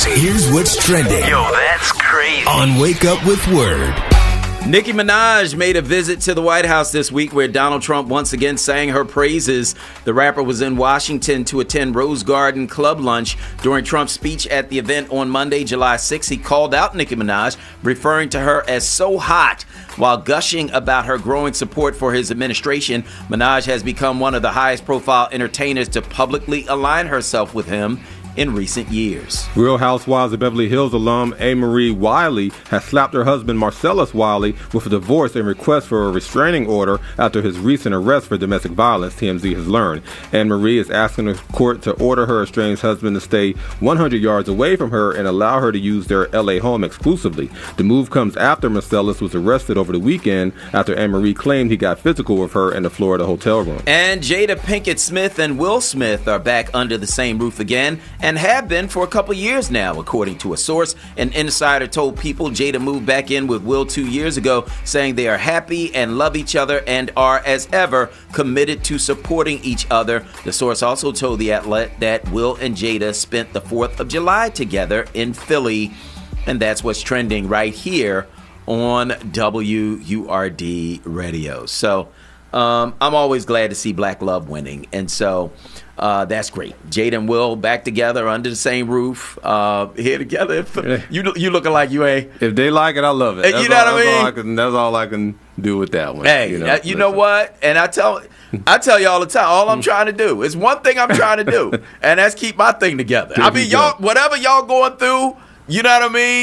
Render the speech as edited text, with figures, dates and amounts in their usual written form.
Here's what's trending. Yo, that's crazy. On Wake Up with Word. Nicki Minaj made a visit to the White House this week where Donald Trump once again sang her praises. The rapper was in Washington to attend Rose Garden Club lunch. During Trump's speech at the event on Monday, July 6th, he called out Nicki Minaj, referring to her as so hot. While gushing about her growing support for his administration, Minaj has become one of the highest profile entertainers to publicly align herself with him in recent years. Real Housewives of Beverly Hills alum Amerie Wiley has slapped her husband Marcellus Wiley with a divorce and request for a restraining order after his recent arrest for domestic violence, TMZ has learned. Amerie is asking the court to order her estranged husband to stay 100 yards away from her and allow her to use their LA home exclusively. The move comes after Marcellus was arrested over the weekend after Amerie claimed he got physical with her in the Florida hotel room. And Jada Pinkett Smith and Will Smith are back under the same roof again, and have been for a couple years now, according to a source. An insider told People Jada moved back in with Will 2 years ago, saying they are happy and love each other and are, as ever, committed to supporting each other. The source also told the outlet that Will and Jada spent the 4th of July together in Philly. And that's what's trending right here on WURD Radio. So I'm always glad to see Black love winning. And so that's great. Jada and Will back together under the same roof, here together. You looking like you ain't. If they like it, I love it. You know what I mean? That's all I can do with that one. Hey, you know what? And I tell you all the time, all I'm trying to do is one thing I'm trying to do, and that's keep my thing together. I mean, y'all, whatever y'all going through, you know what I mean?